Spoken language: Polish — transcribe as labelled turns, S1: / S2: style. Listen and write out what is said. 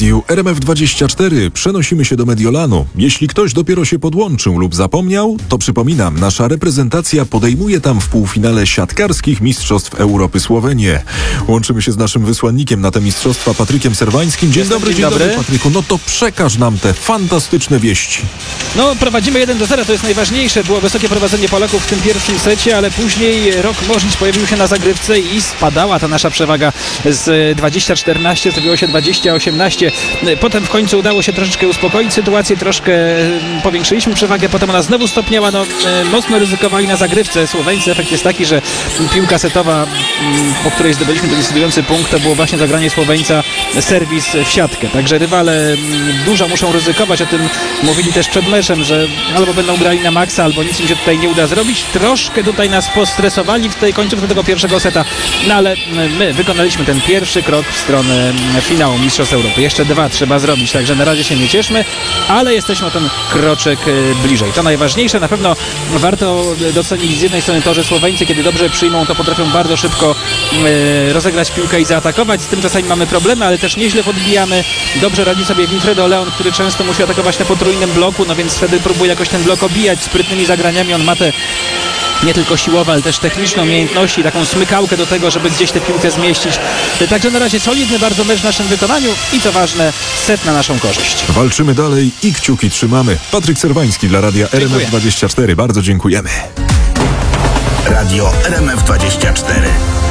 S1: radiu RMF24 przenosimy się do Mediolanu. Jeśli ktoś dopiero się podłączył lub zapomniał, to przypominam, nasza reprezentacja podejmuje tam w półfinale siatkarskich Mistrzostw Europy Słowenię. Łączymy się z naszym wysłannikiem na te mistrzostwa, Patrykiem Serwańskim. Dzień dobry, Patryku. No to przekaż nam te fantastyczne wieści.
S2: No, prowadzimy 1-0, to jest najważniejsze. Było wysokie prowadzenie Polaków w tym pierwszym secie, ale później Rok Możnicz pojawił się na zagrywce i spadała ta nasza przewaga z 20-14, zrobiło się 20-18. Potem w końcu udało się troszeczkę uspokoić sytuację, troszkę powiększyliśmy przewagę, potem ona znowu stopniała. No, mocno ryzykowali na zagrywce Słoweńcy. Efekt jest taki, że piłka setowa, po której zdobyliśmy ten decydujący punkt, to było właśnie zagranie Słoweńca, serwis w siatkę. Także rywale dużo muszą ryzykować, o tym mówili też przed meczem, że albo będą grali na maksa, albo nic im się tutaj nie uda zrobić. Troszkę tutaj nas postresowali w tej końcówce tego pierwszego seta, no ale my wykonaliśmy ten pierwszy krok w stronę finału Mistrzostw Europy. Jeszcze 2 trzeba zrobić, także na razie się nie cieszmy, ale jesteśmy o ten kroczek bliżej. To najważniejsze. Na pewno warto docenić z jednej strony to, że Słoweńcy, kiedy dobrze przyjmą, to potrafią bardzo szybko rozegrać piłkę i zaatakować. Z tym czasami mamy problemy, ale też nieźle podbijamy. Dobrze radzi sobie Wilfredo Leon, który często musi atakować na potrójnym bloku, no więc wtedy próbuje jakoś ten blok obijać sprytnymi zagraniami. On ma te nie tylko siłowe, ale też techniczne umiejętności, taką smykałkę do tego, żeby gdzieś tę piłkę zmieścić. Także na razie solidny bardzo mecz w naszym wykonaniu i co ważne, set na naszą korzyść.
S1: Walczymy dalej i kciuki trzymamy. Patryk Serwański dla radia RMF24. Bardzo dziękujemy.
S3: Radio RMF24.